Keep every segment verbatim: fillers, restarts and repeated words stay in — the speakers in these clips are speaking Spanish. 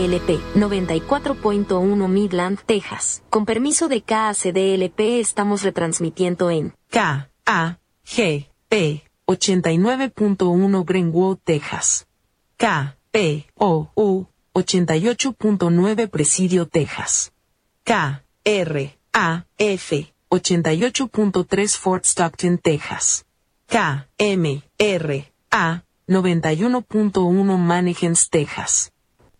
L P, noventa y cuatro punto uno Midland, Texas. Con permiso de K A C D L P estamos retransmitiendo en K A G P ochenta y nueve punto uno Greenwood, Texas. K P O U ochenta y ocho punto nueve Presidio, Texas. K R A F ochenta y ocho punto tres Fort Stockton, Texas. K M R A noventa y uno punto uno Mannequins, Texas.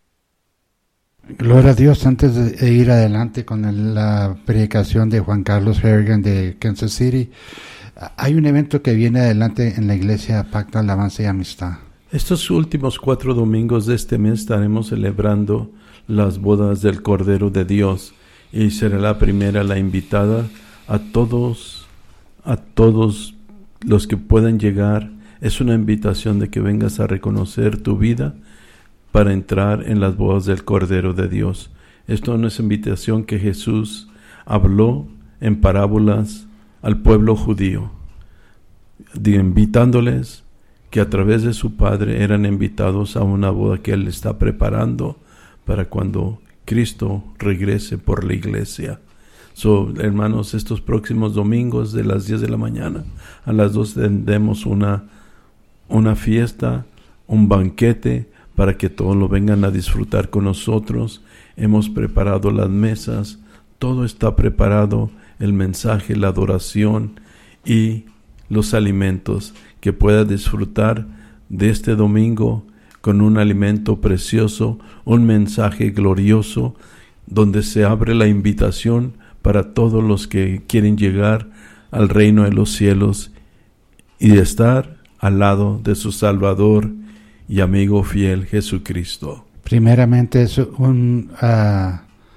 Gloria a Dios. Antes de ir adelante con el, la predicación de Juan Carlos Harrigan de Kansas City, hay un evento que viene adelante en la iglesia Pacto, Alabanza y Amistad. Estos últimos cuatro domingos de este mes estaremos celebrando las bodas del Cordero de Dios y será la primera, la invitada a todos, a todos los que puedan llegar. Es una invitación de que vengas a reconocer tu vida para entrar en las bodas del Cordero de Dios. Esto no es invitación que Jesús habló en parábolas al pueblo judío, de invitándoles que a través de su Padre eran invitados a una boda que Él está preparando para cuando Cristo regrese por la iglesia. So, hermanos, estos próximos domingos de las diez de la mañana a las dos tendremos una, una fiesta, un banquete para que todos lo vengan a disfrutar con nosotros. Hemos preparado las mesas, todo está preparado, el mensaje, la adoración y los alimentos, que pueda disfrutar de este domingo con un alimento precioso, un mensaje glorioso, donde se abre la invitación para todos los que quieren llegar al reino de los cielos y estar al lado de su Salvador y amigo fiel Jesucristo. Primeramente es un, uh,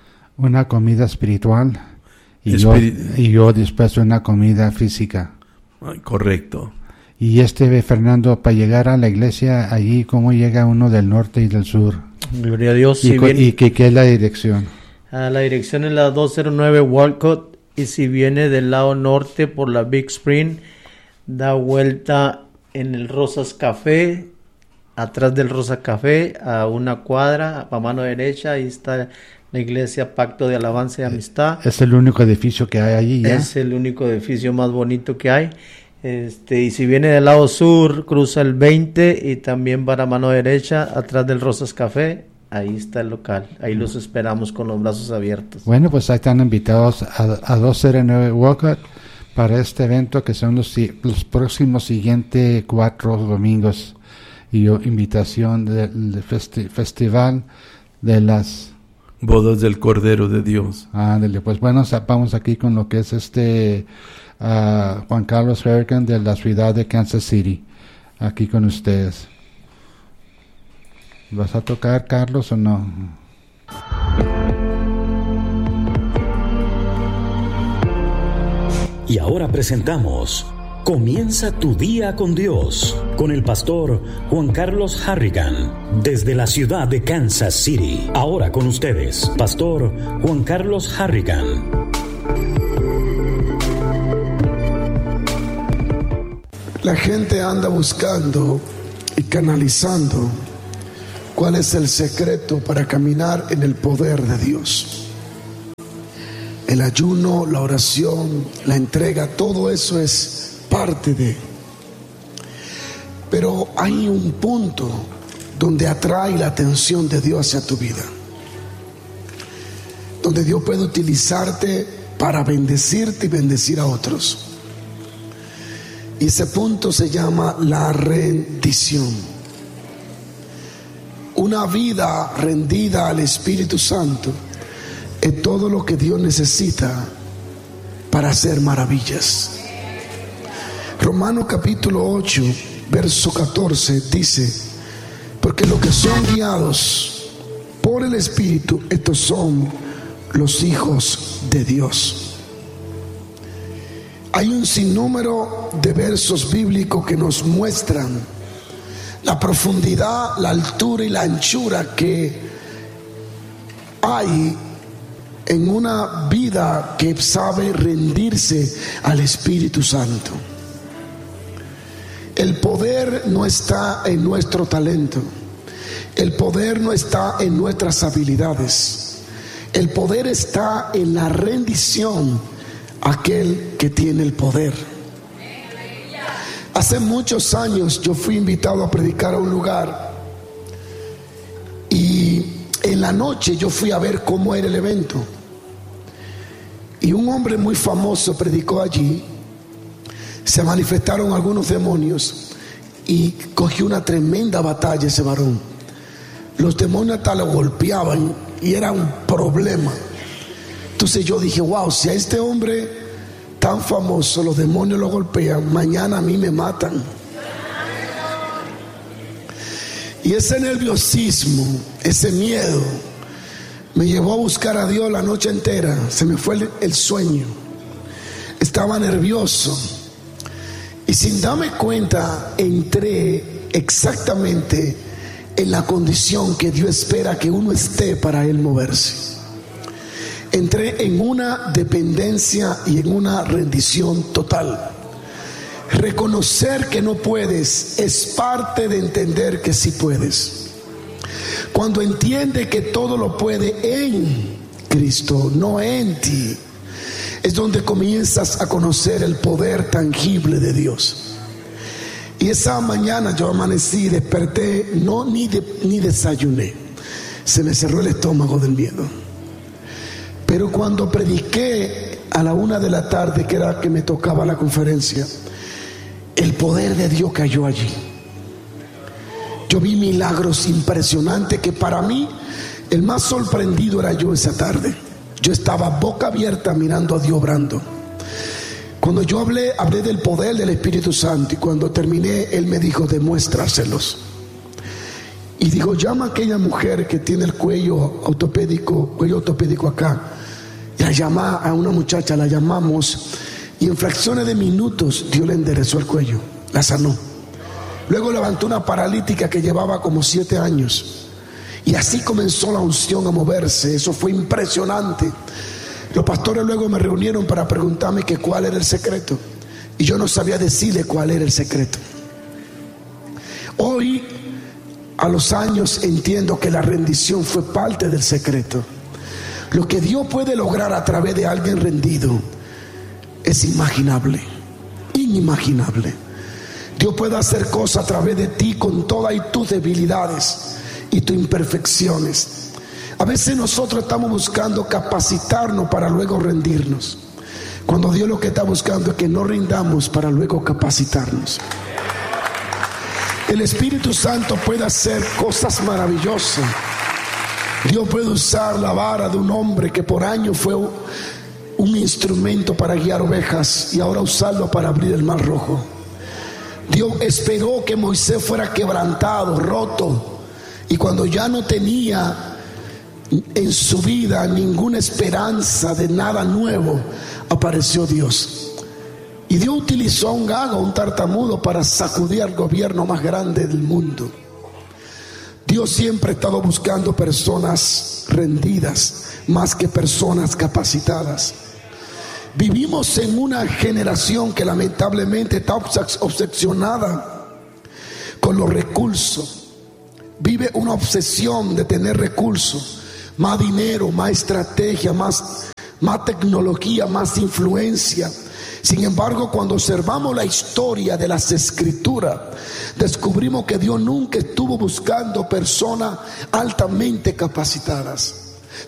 una comida espiritual y, Espiri- yo, y yo después una comida física. Correcto. Y este, Fernando, para llegar a la iglesia allí, ¿cómo llega uno del norte y del sur? Gloria a Dios. ¿Y, Si co- viene, y qué, qué es la dirección? a la dirección es la doscientos nueve Walcott, y si viene del lado norte por la Big Spring, da vuelta en el Rosas Café, atrás del Rosa Café, a una cuadra, a mano derecha, ahí está la iglesia Pacto de Alabanza y Amistad. Es el único edificio que hay allí, ¿ya? Es el único edificio más bonito que hay. Este, y si viene del lado sur, cruza el veinte y también para mano derecha, atrás del Rosas Café, ahí está el local. Ahí los esperamos con los brazos abiertos. Bueno, pues ahí están invitados a, a doscientos nueve Walcott para este evento, que son los, los próximos siguientes cuatro domingos. Y yo, invitación del de festi- festival de las Bodas del Cordero de Dios. Ándale, pues bueno, vamos aquí con lo que es este uh, Juan Carlos Harrigan de la ciudad de Kansas City, aquí con ustedes. ¿Vas a tocar, Carlos, o no? Y ahora presentamos Comienza tu día con Dios, con el pastor Juan Carlos Harrigan, desde la ciudad de Kansas City. Ahora con ustedes, pastor Juan Carlos Harrigan. La gente anda buscando y canalizando cuál es el secreto para caminar en el poder de Dios. El ayuno, la oración, la entrega, todo eso es parte de. Pero hay un punto donde atrae la atención de Dios hacia tu vida, donde Dios puede utilizarte para bendecirte y bendecir a otros. Y ese punto se llama la rendición. Una vida rendida al Espíritu Santo es todo lo que Dios necesita para hacer maravillas. Romanos capítulo ocho, verso catorce dice: porque los que son guiados por el Espíritu, estos son los hijos de Dios. Hay un sinnúmero de versos bíblicos que nos muestran la profundidad, la altura y la anchura que hay en una vida que sabe rendirse al Espíritu Santo. El poder no está en nuestro talento. El poder no está en nuestras habilidades. El poder está en la rendición a aquel que tiene el poder. Hace muchos años yo fui invitado a predicar a un lugar y en la noche yo fui a ver cómo era el evento. Y un hombre muy famoso predicó allí. Se manifestaron algunos demonios y cogió una tremenda batalla ese varón. Los demonios hasta lo golpeaban y era un problema. Entonces yo dije, wow, si a este hombre tan famoso los demonios lo golpean, mañana a mí me matan. Y ese nerviosismo, ese miedo me llevó a buscar a Dios la noche entera. Se me fue el, el sueño. Estaba nervioso y sin darme cuenta entré exactamente en la condición que Dios espera que uno esté para Él moverse. Entré en una dependencia y en una rendición total. Reconocer que no puedes es parte de entender que sí puedes. Cuando entiende que todo lo puede en Cristo, no en ti, es donde comienzas a conocer el poder tangible de Dios. Y esa mañana yo amanecí, desperté, no ni, de, ni desayuné. Se me cerró el estómago del miedo. Pero cuando prediqué a la una de la tarde, que era que me tocaba la conferencia, el poder de Dios cayó allí. Yo vi milagros impresionantes que para mí el más sorprendido era yo esa tarde. Yo estaba boca abierta mirando a Dios obrando. Cuando yo hablé, hablé del poder del Espíritu Santo y cuando terminé, Él me dijo, demuéstraselos. Y digo, llama a aquella mujer que tiene el cuello ortopédico, cuello ortopédico acá. Y la llama a una muchacha, la llamamos y en fracciones de minutos Dios le enderezó el cuello, la sanó. Luego levantó una paralítica que llevaba como siete años. Y así comenzó la unción a moverse. Eso fue impresionante. Los pastores luego me reunieron para preguntarme que cuál era el secreto. Y yo no sabía decirle cuál era el secreto. Hoy, a los años, entiendo que la rendición fue parte del secreto. Lo que Dios puede lograr a través de alguien rendido es inimaginable, inimaginable. Dios puede hacer cosas a través de ti con todas y tus debilidades y tus imperfecciones. A veces nosotros estamos buscando capacitarnos para luego rendirnos, cuando Dios lo que está buscando es que no rindamos para luego capacitarnos. El Espíritu Santo puede hacer cosas maravillosas. Dios puede usar la vara de un hombre que por años fue un instrumento para guiar ovejas y ahora usarlo para abrir el mar rojo. Dios esperó que Moisés fuera quebrantado, roto, y cuando ya no tenía en su vida ninguna esperanza de nada nuevo, apareció Dios. Y Dios utilizó a un gago, un tartamudo, para sacudir al gobierno más grande del mundo. Dios siempre ha estado buscando personas rendidas más que personas capacitadas. Vivimos en una generación que lamentablemente está obsesionada con los recursos. Vive una obsesión de tener recursos, más dinero, más estrategia, más, más tecnología, más influencia. Sin embargo, cuando observamos la historia de las Escrituras, descubrimos que Dios nunca estuvo buscando personas altamente capacitadas.